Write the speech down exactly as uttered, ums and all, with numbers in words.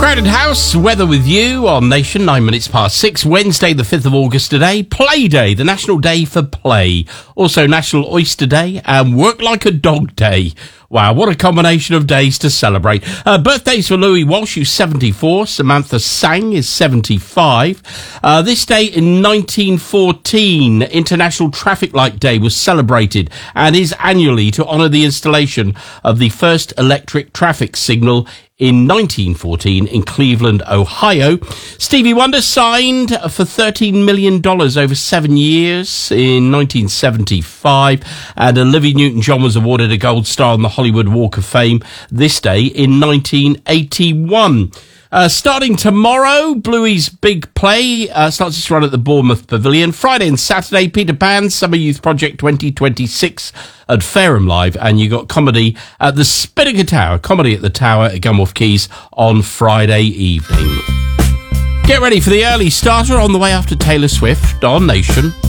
Crowded House, weather with you on Nation, nine minutes past six, Wednesday the fifth of August today, Play Day, the National Day for Play. Also National Oyster Day and Work Like a Dog Day. Wow, what a combination of days to celebrate. Uh, birthdays for Louis Walsh, who's seventy-four. Samantha Sang is seventy-five. Uh, this day in nineteen fourteen, International Traffic Light Day was celebrated and is annually to honour the installation of the first electric traffic signal in nineteen fourteen in Cleveland, Ohio. Stevie Wonder signed for thirteen million dollars over seven years in nineteen seventy-five. And Olivia Newton-John was awarded a gold star on the Hollywood Walk of Fame this day in nineteen eighty-one. Uh, starting tomorrow, Bluey's Big Play uh, starts its run at the Bournemouth Pavilion. Friday and Saturday, Peter Pan Summer Youth Project twenty twenty-six at Fareham Live. And you got comedy at the Spinnaker Tower, comedy at the Tower at Gunwharf Quays on Friday evening. Get ready for the early starter on the way after Taylor Swift on Nation.